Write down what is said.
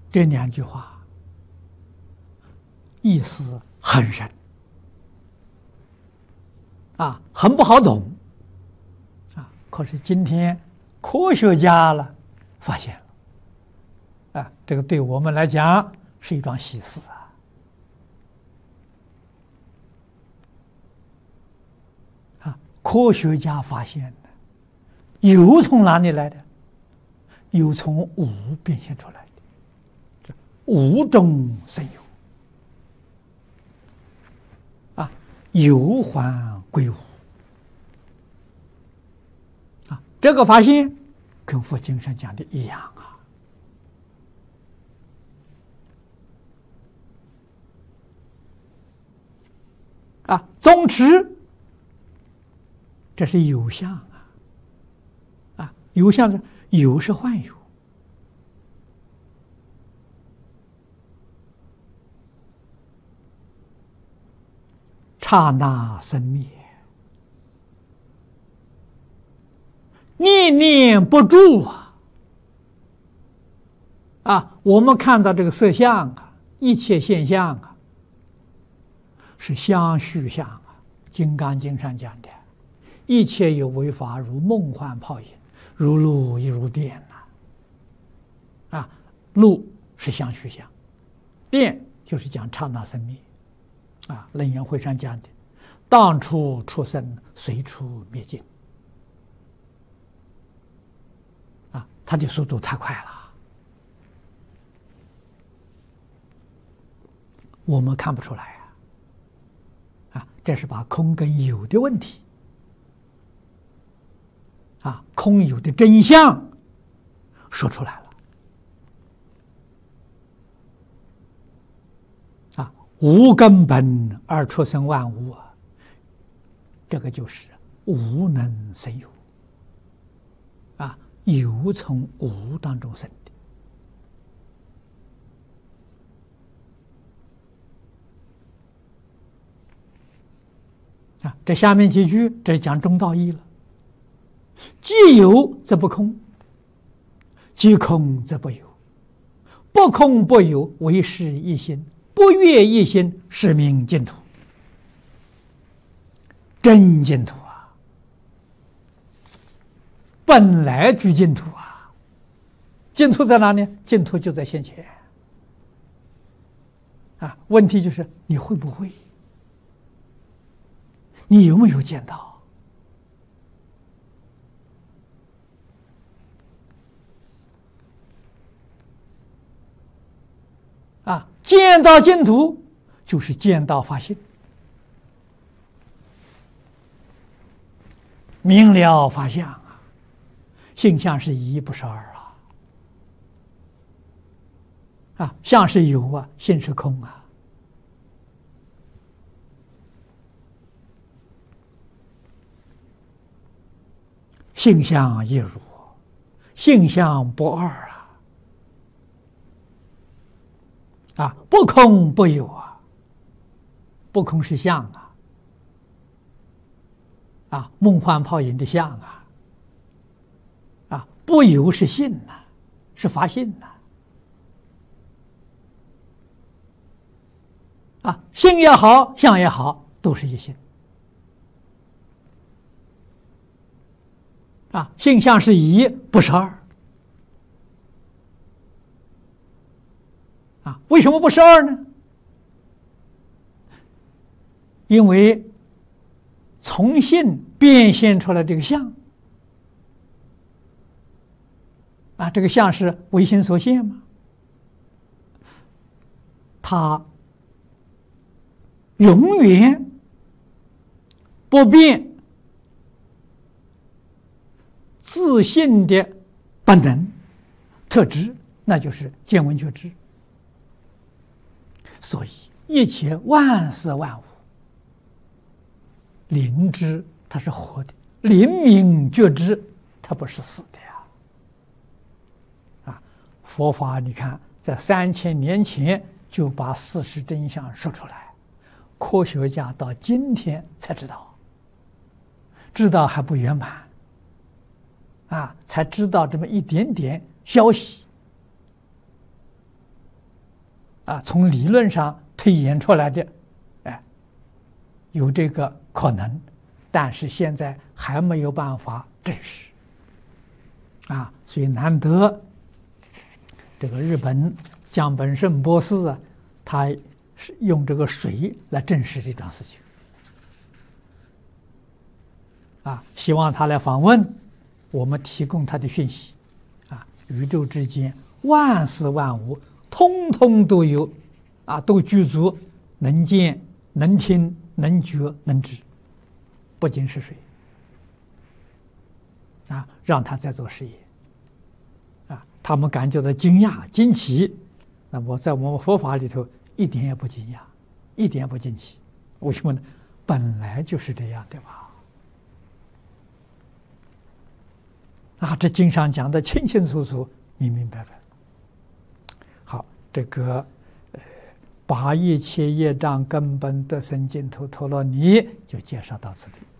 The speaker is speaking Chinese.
这两句话意思很深啊，很不好懂啊。可是今天科学家了发现了啊，这个对我们来讲是一桩喜事啊！科学家发现的有从哪里来的？有从无变现出来的，这无中生有啊，有还归无啊！这个发现跟佛经上讲的一样啊！总持这是有相啊，有相的有是幻有，刹那生灭，念念不住啊！我们看到这个色相啊，一切现象啊，是相续相啊，《金刚经》上讲的，一切有为法，如梦幻泡影，如露亦如电啊，露是相续相，电就是讲刹那生灭啊。楞严会上讲的，当处出生，随处灭尽啊，它的速度太快了，我们看不出来啊，这是把空跟有的问题啊，空有的真相说出来了啊，无根本而出生万物啊，这个就是无能生有啊，有从无当中生的啊。这下面几句这讲中道义了。既有则不空，既空则不有，不空不有，为是一心，不越一心，是名净土。真净土啊，本来居净土啊，净土在哪里？净土就在现前啊。问题就是你会不会？你有没有见到？啊，见到净土就是见到法性，明了法相啊，性相是一不是二啊，相是有啊，性是空啊，性相亦如，性相不二啊，不空不有啊，不空是相啊，梦幻泡影的相啊，不有是性是法性啊，性也好，相也好，都是一性啊，性相是一，不是二啊，为什么不是二呢？因为从性变现出来这个相啊，这个相是唯心所现嘛，它永远不变自性的本能特质，那就是见闻觉知。所以一切万事万物灵知它是活的，灵明觉知它不是死的啊！佛法你看在3000年前就把事实真相说出来，科学家到今天才知道，知道还不圆满啊，才知道这么一点点消息从理论上推演出来的，有这个可能，但是现在还没有办法证实，所以难得这个日本江本胜博士他是用这个水来证实这桩事情，希望他来访问，我们提供他的讯息，宇宙之间万事万物通通都有，都具足能见、能听、能觉、能知，不仅是水，让他在做实验，他们感觉到惊讶、惊奇，那么在我们佛法里头一点也不惊讶，一点也不惊奇，为什么呢？本来就是这样，对吧？这经上讲的清清楚楚、明明白白。好，这个拔一切业障根本得生净土陀罗尼就介绍到此地。